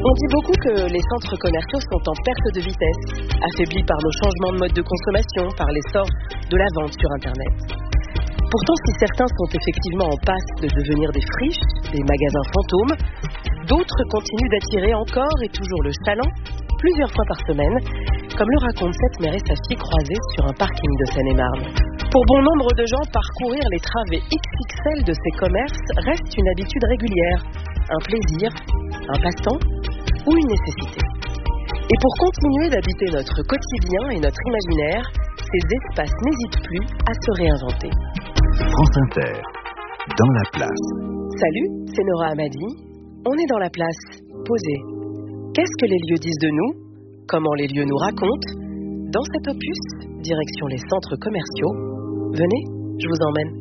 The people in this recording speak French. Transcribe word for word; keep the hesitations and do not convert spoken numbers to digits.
On dit beaucoup que les centres commerciaux sont en perte de vitesse, affaiblis par nos changements de mode de consommation, par l'essor de la vente sur Internet. Pourtant, si certains sont effectivement en passe de devenir des friches, des magasins fantômes, d'autres continuent d'attirer encore et toujours le chaland, plusieurs fois par semaine, comme le racontent cette mère et sa fille croisées sur un parking de Seine-et-Marne. Pour bon nombre de gens, parcourir les travées X X L de ces commerces reste une habitude régulière, un plaisir, un passe-temps ou une nécessité. Et pour continuer d'habiter notre quotidien et notre imaginaire, ces espaces n'hésitent plus à se réinventer. France Inter, dans la place. Salut, c'est Nora Hamadi. On est dans la place, posé. Qu'est-ce que les lieux disent de nous? Comment les lieux nous racontent? Dans cet opus, direction les centres commerciaux. Venez, je vous emmène.